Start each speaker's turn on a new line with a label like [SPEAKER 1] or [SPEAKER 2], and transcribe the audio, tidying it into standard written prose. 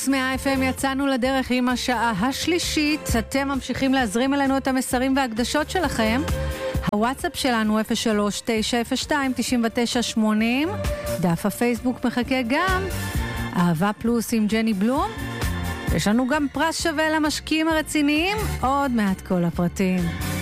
[SPEAKER 1] גלגלץ 100 FM, יצאנו לדרך עם השעה השלישית. אתם ממשיכים להזרים אלינו את המסרים וההקדשות שלכם. הוואטסאפ שלנו 03-902-9980. דף הפייסבוק מחכה גם. אהבה פלוס עם ג'ני בלום. יש לנו גם פרס שווה למשקיעים הרציניים. עוד מעט כל הפרטים.